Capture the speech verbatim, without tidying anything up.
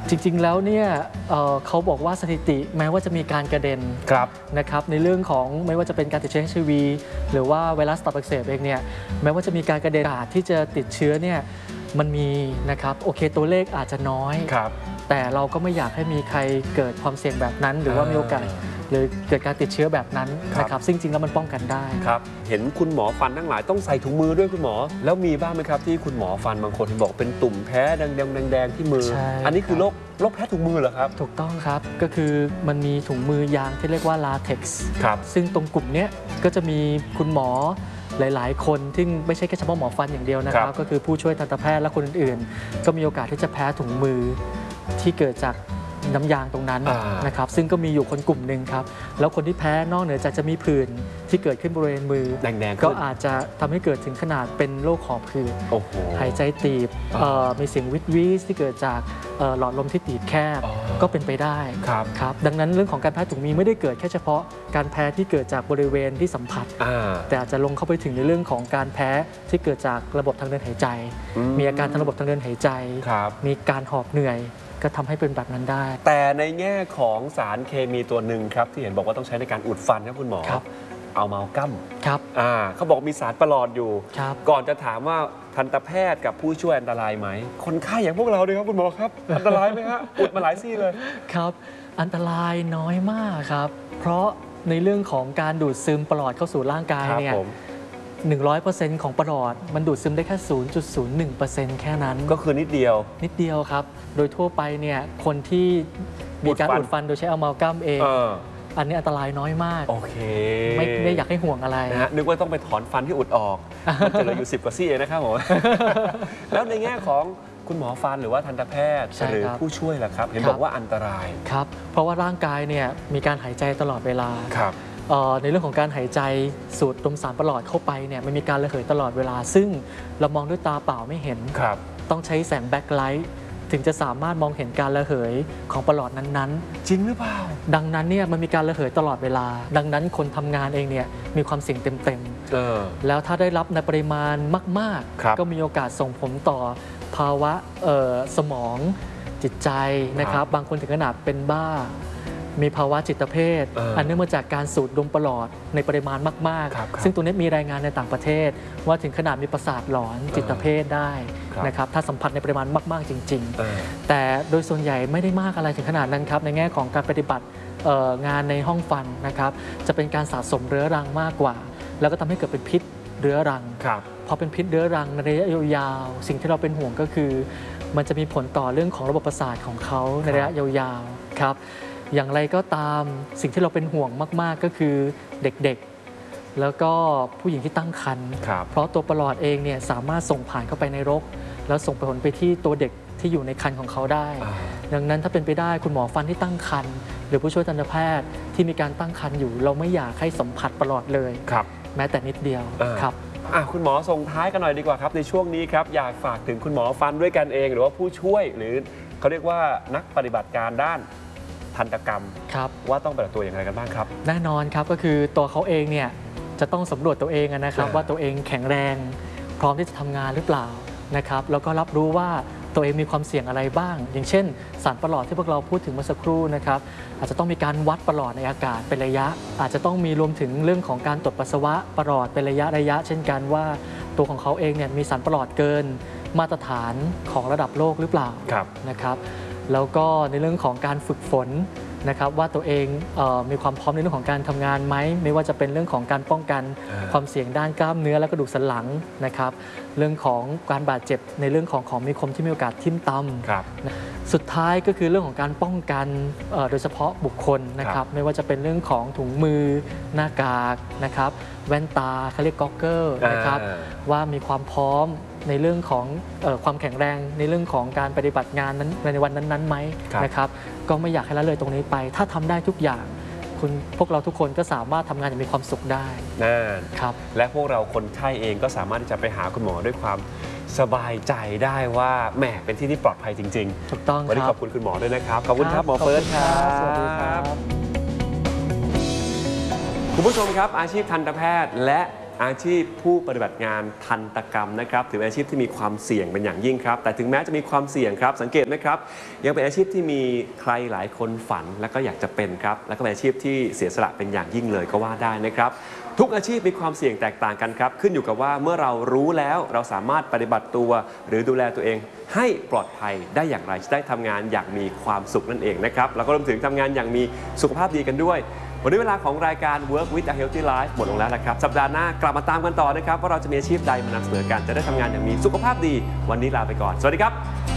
จริงๆแล้วเนี่ย เ, เขาบอกว่าสถิติแม้ว่าจะมีการกระเด็นนะครับในเรื่องของไม่ว่าจะเป็นการติดเชื้อ เอช ไอ วี หรือว่าไวรัสตับอักเสบเองเนี่ยแม้ว่าจะมีการกระเด็นที่จะติดเชื้อเนี่ยมันมีนะครับโอเคตัวเลขอาจจะน้อยแต่เราก็ไม่อยากให้มีใครเกิดความเสี่ยงแบบนั้นหรือว่ามีโอกาสหรือเกิดการติดเชื้อแบบนั้นนะครับซึ่งจริงแล้วมันป้องกันได้ครับเห็นคุณหมอฟันทั้งหลายต้องใส่ถุงมือด้วยคุณหมอแล้วมีบ้างไหมครับที่คุณหมอฟันบางคนบอกเป็นตุ่มแพ้แดงๆแดงๆที่มืออันนี้คือโรคโรคแพ้ถุงมือเหรอครับถูกต้องครับก็คือมันมีถุงมือยางที่เรียกว่าลาเท็กซ์ซึ่งตรงกลุ่มนี้ก็จะมีคุณหมอหลายๆคนที่ไม่ใช่แค่เฉพาะหมอฟันอย่างเดียวนะครับก็คือผู้ช่วยทันตแพทย์และคนอื่นๆก็มีโอกาสที่จะแพ้ถุงมือที่เกิดจากน้ำยางตรงนั้นนะครับซึ่งก็มีอยู่คนกลุ่มหนึ่งครับแล้วคนที่แพ้นอกเหนือจากจะมีผื่นที่เกิดขึ้นบริเวณมือแดงๆก็อาจจะทำให้เกิดถึงขนาดเป็นโรคหอบหืดหายใจตีบมีเสียงวิดวิสที่เกิดจากหลอดลมที่ตีบแคบก็เป็นไปได้ครับดังนั้นเรื่องของการแพ้ถุงมือไม่ได้เกิดแค่เฉพาะการแพ้ที่เกิดจากบริเวณที่สัมผัสแต่อาจจะลงเข้าไปถึงในเรื่องของการแพ้ที่เกิดจากระบบทางเดินหายใจมีอาการทางระบบทางเดินหายใจมีการหอบเหนื่อยก็ทำให้เป็นแบบนั้นได้แต่ในแง่ของสารเคมีตัวหนึ่งครับที่เห็นบอกว่าต้องใช้ในการอุดฟันครับคุณหมอเอามาลกัมครับอ่าเขาบอกมีสารประหลอดอยู่ก่อนจะถามว่าทันตแพทย์กับผู้ช่วยอันตรายไหมคนไข้อย่างพวกเราด้วยครับคุณหมอครับอันตรายไหมฮะอุดมาหลายซี่เลยครับอันตรายน้อยมากครับเพราะในเรื่องของการดูดซึมประหลอดเข้าสู่ร่างกายเนี่ยหนึ่งร้อยเปอร์เซ็นต์ ของประหลอดมันดูดซึมได้แค่ ศูนย์จุดศูนย์หนึ่งเปอร์เซ็นต์ แค่นั้นก็คือนิดเดียวนิดเดียวครับโดยทั่วไปเนี่ยคนที่มีการอุดฟันโดยใช้อะมัลกัมเองอันนี้อันตรายน้อยมากโอเคไม่ไม่อยากให้ห่วงอะไรนะฮะนึกว่าต้องไปถอนฟันที่อุดออกมันจะเหลืออยู่สิบกว่าซี่นะครับผมแล้วในแง่ของคุณหมอฟันหรือว่าทันตแพทย์หรือผู้ช่วยล่ะครับเห็นบอกว่าอันตรายครับเพราะว่าร่างกายเนี่ยมีการหายใจตลอดเวลาครับในเรื่องของการหายใจสูดดมสารประหลอดเข้าไปเนี่ยมันมีการระเหยตลอดเวลาซึ่งเรามองด้วยตาเปล่าไม่เห็นต้องใช้แสงแบ็คไลท์ถึงจะสามารถมองเห็นการระเหยของประหลอดนั้นๆจริงหรือเปล่าดังนั้นเนี่ยมันมีการระเหยตลอดเวลาดังนั้นคนทำงานเองเนี่ยมีความเสี่ยงเต็มๆแล้วถ้าได้รับในปริมาณมากๆก็มีโอกาสส่งผลต่อภาวะสมองจิตใจนะครับบางคนถึงขนาดเป็นบ้ามีภาวะจิตเภทอันเนื่องมาจากการสูดดมประหลอดในปริมาณมากๆซึ่งตัวนี้มีรายงานในต่างประเทศว่าถึงขนาดมีประสาทหลอนจิตเภทได้นะครับถ้าสัมผัสในปริมาณมากๆจริงๆแต่โดยส่วนใหญ่ไม่ได้มากอะไรถึงขนาดนั้นครับในแง่ของการปฏิบัติงานในห้องฟันนะครับจะเป็นการสะสมเรื้อรังมากกว่าแล้วก็ทำให้เกิดเป็นพิษเรื้อรังพอเป็นพิษเรื้อรังในระยะยาวๆสิ่งที่เราเป็นห่วงก็คือมันจะมีผลต่อเรื่องของระบบประสาทของเขาในระยะยาวๆครับอย่างไรก็ตามสิ่งที่เราเป็นห่วงมากๆก็คือเด็กๆแล้วก็ผู้หญิงที่ตั้งครรภ์เพราะตัวประหลอดเองเนี่ยสามารถส่งผ่านเข้าไปในรกแล้วส่งผลไปที่ตัวเด็กที่อยู่ในครรภ์ของเขาได้ดังนั้นถ้าเป็นไปได้คุณหมอฟันที่ตั้งครรภ์หรือผู้ช่วยทันตแพทย์ที่มีการตั้งครรภ์อยู่เราไม่อยากให้สัมผัสประหลอดเลยแม้แต่นิดเดียวครับคุณหมอส่งท้ายกันหน่อยดีกว่าครับในช่วงนี้ครับอยากฝากถึงคุณหมอฟันด้วยกันเองหรือว่าผู้ช่วยหรือเขาเรียกว่านักปฏิบัติการด้านทันตกรรมว่าต้องปฏิบัติตัวอย่างไรกันบ้างครับแน่นอนครับก็คือตัวเขาเองเนี่ยจะต้องสำรวจตัวเองนะครับว่าตัวเองแข็งแรงพร้อมที่จะทำงานหรือเปล่านะครับแล้วก็รับรู้ว่าตัวเองมีความเสี่ยงอะไรบ้างอย่างเช่นสารประหลอดที่พวกเราพูดถึงเมื่อสักครู่นะครับอาจจะต้องมีการวัดประหลอดในอากาศเป็นระยะอาจจะต้องมีรวมถึงเรื่องของการตรวจปัสสาวะประหลอดเป็นระยะระยะเช่นกันว่าตัวของเขาเองเนี่ยมีสารประหลอดเกินมาตรฐานของระดับโลกหรือเปล่านะครับแล้วก็ในเรื่องของการฝึกฝนนะครับว่าตัวเองเออมีความพร้อมในเรื่องของการทำงานไหมไม่ว่าจะเป็นเรื่องของการป้องกันความเสี่ยงด้านกล้ามเนื้อและกระดูกสันหลังนะครับเรื่องของการบาดเจ็บในเรื่องของของมีคมที่มีโอกาสทิ่มตำสุดท้ายก็คือเรื่องของการป้องกันโดยเฉพาะบุคคลนะครับไม่ว่าจะเป็นเรื่องของถุงมือหน้ากากนะครับแว่นตาเขาเรียกก็อกเกอร์นะครับว่ามีความพร้อมในเรื่องของเอ่อความแข็งแรงในเรื่องของการปฏิบัติงานนั้นในวันนั้นๆไหมนะครับก็ไม่อยากให้ละเลยตรงนี้ไปถ้าทำได้ทุกอย่างคุณพวกเราทุกคนก็สามารถทำงานอย่างมีความสุขได้นะครับและพวกเราคนไข้เองก็สามารถที่จะไปหาคุณหมอด้วยความสบายใจได้ว่าแหมเป็นที่ที่ปลอดภัยจริงๆถูกต้องครับวันนี้ขอบคุณคุณหมอด้วยนะครับขอบคุณครับหมอเฟิร์สครับสวัสดีครับคุณผู้ชมครับอาชีพทันตแพทย์และอาชีพผู้ปฏิบัติงานทันตกรรมนะครับถือเป็นอาชีพที่มีความเสี่ยงเป็นอย่างยิ่งครับแต่ถึงแม้จะมีความเสี่ยงครับสังเกตไหมครับยังเป็นอาชีพที่มีใครหลายคนฝันและก็อยากจะเป็นครับและก็เป็นอาชีพที่เสียสละเป็นอย่างยิ่งเลยก็ว่าได้นะครับทุกอาชีพมีความเสี่ยงแตกต่างกันครับขึ้นอยู่กับว่าเมื่อเรารู้แล้วเราสามารถปฏิบัติตัวหรือดูแลตัวเองให้ปลอดภัยได้อย่างไรจะได้ทำงานอย่างมีความสุขนั่นเองนะครับแล้วก็รวมถึงทำงานอย่างมีสุขภาพดีกันด้วยวันนี้เวลาของรายการ Work with a Healthy Life หมดลงแล้วนะครับสัปดาห์หน้ากลับมาตามกันต่อนะครับว่าเราจะมีอาชีพใดมานำเสนอกันจะได้ทำงานอย่างมีสุขภาพดีวันนี้ลาไปก่อนสวัสดีครับ